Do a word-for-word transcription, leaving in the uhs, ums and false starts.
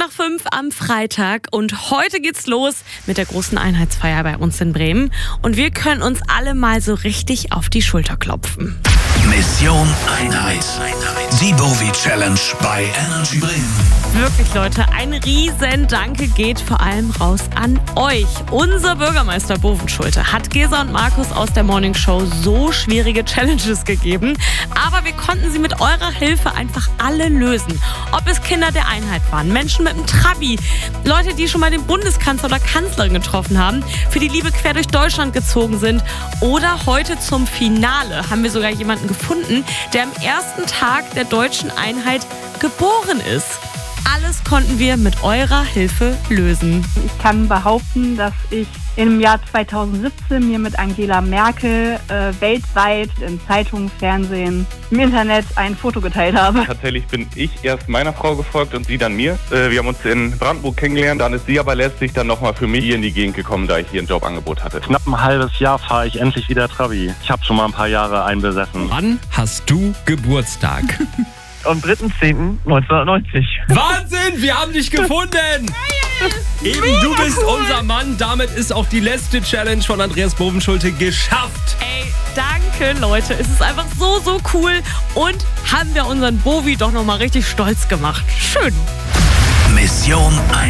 nach fünf am Freitag und heute geht's los mit der großen Einheitsfeier bei uns in Bremen und wir können uns alle mal so richtig auf die Schulter klopfen. Mission Einheit. Die Bowie Challenge bei Energy Bremen. Wirklich, Leute, ein riesen Danke geht vor allem raus an euch. Unser Bürgermeister Bovenschulte hat Gesa und Markus aus der Morning Show so schwierige Challenges gegeben, aber wir konnten sie mit eurer Hilfe einfach alle lösen. Ob es Kinder der Einheit waren, Menschen mit dem Trabi, Leute, die schon mal den Bundeskanzler oder Kanzlerin getroffen haben, für die Liebe quer durch Deutschland gezogen sind oder heute zum Finale haben wir sogar jemanden gefunden, der am ersten Tag der deutschen Einheit geboren ist. Alles konnten wir mit eurer Hilfe lösen. Ich kann behaupten, dass ich im Jahr zweitausendsiebzehn mir mit Angela Merkel äh, weltweit in Zeitungen, Fernsehen, im Internet ein Foto geteilt habe. Tatsächlich bin ich erst meiner Frau gefolgt und sie dann mir. Äh, wir haben uns in Brandenburg kennengelernt, dann ist sie aber letztlich dann nochmal für mich hier in die Gegend gekommen, da ich hier ein Jobangebot hatte. Knapp ein halbes Jahr fahre ich endlich wieder Trabi. Ich habe schon mal ein paar Jahre einbesessen. Wann hast du Geburtstag? Am dritter zehnter neunzehnhundertneunzig. Wahnsinn, wir haben dich gefunden! Eben, du bist unser Mann. Damit ist auch die letzte Challenge von Andreas Bovenschulte geschafft. Ey, danke, Leute. Es ist einfach so, so cool. Und haben wir unseren Bovi doch nochmal richtig stolz gemacht. Schön. Mission Einheit.